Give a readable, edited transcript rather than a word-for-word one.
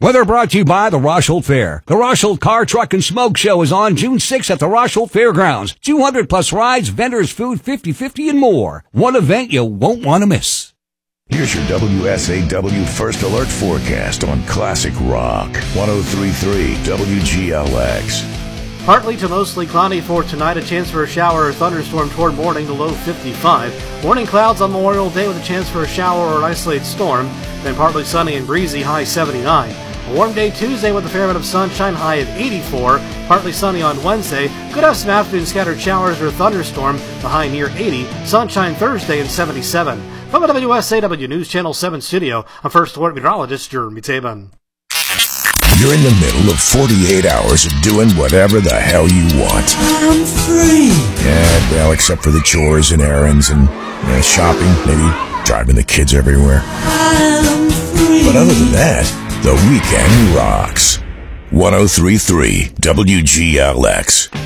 Weather brought to you by the Rosholt Fair. The Rosholt Car, Truck, and Smoke Show is on June 6th at the Rosholt Fairgrounds. 200 plus rides, vendors, food, 50/50, and more. One event you won't want to miss. Here's your WSAW First Alert forecast on Classic Rock. 103.3 WGLX. Partly to mostly cloudy for tonight. A chance for a shower or thunderstorm toward morning to low 55. Morning clouds on Memorial Day with a chance for a shower or an isolated storm. Then partly sunny and breezy, high 79. A warm day Tuesday with a fair amount of sunshine, high of 84. Partly sunny on Wednesday. Could have some afternoon scattered showers or thunderstorm, the high near 80. Sunshine Thursday and 77. From the WSAW News Channel 7 studio, I'm First Alert Meteorologist Jeremy Taban. You're in the middle of 48 hours of doing whatever the hell you want. I'm free. Yeah, well, except for the chores and errands and shopping, maybe driving the kids everywhere. I'm free. But other than that, the weekend rocks. 103.3 WGLX.